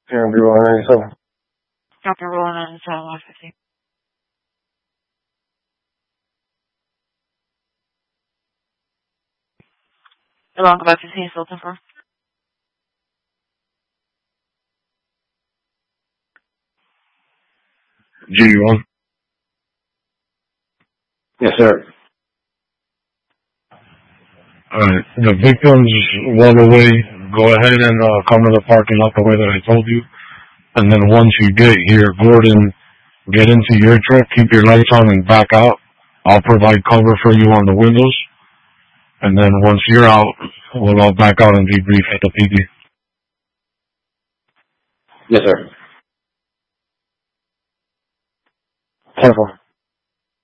Here, be 197. Dr. Roland on 150. Along about 15 Sultan for. G1. Yes, sir. Alright, the victims run away. Go ahead and come to the parking lot the way that I told you. And then once you get here, Gordon, get into your truck, keep your lights on, and back out. I'll provide cover for you on the windows. And then once you're out, we'll all back out and debrief at the PD. Yes, sir. 10-4.